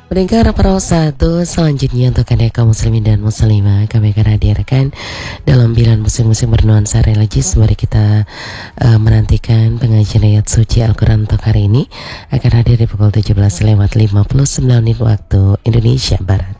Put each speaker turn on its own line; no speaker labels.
Pendengar Pro 1, selanjutnya untuk Anda kaum muslimin dan muslimah, kami akan hadirkan dalam bilan musik-musik bernuansa religius. Mari kita menantikan pengajian ayat suci Al-Quran untuk hari ini. Akan hadir di pukul 17:59 waktu Indonesia Barat.